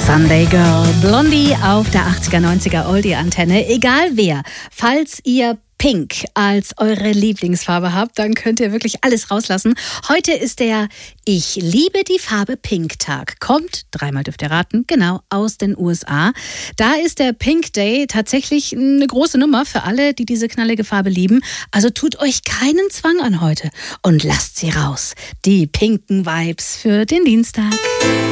Sunday Girl, Blondie auf der 80er, 90er Oldie-Antenne. Egal wer, falls ihr Pink als eure Lieblingsfarbe habt, dann könnt ihr wirklich alles rauslassen. Heute ist der Ich liebe die Farbe Pink Tag. Kommt, dreimal dürft ihr raten, genau, aus den USA. Da ist der Pink Day tatsächlich eine große Nummer für alle, die diese knallige Farbe lieben. Also tut euch keinen Zwang an heute und lasst sie raus. Die pinken Vibes für den Dienstag.